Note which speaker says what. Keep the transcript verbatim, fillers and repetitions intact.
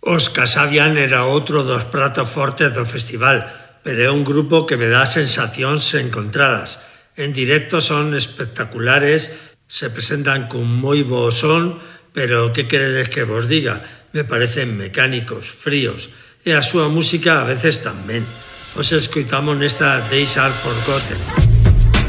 Speaker 1: Os Kasabian era outro dos pratos fortes do festival, pero é un grupo que me dá sensacións encontradas. En directo son espectaculares, se presentan con moi bo son, pero que queredes que vos diga? Me parecen mecánicos, fríos, e a súa música a veces tamén. Os escoitamos nesta Days Are Forgotten.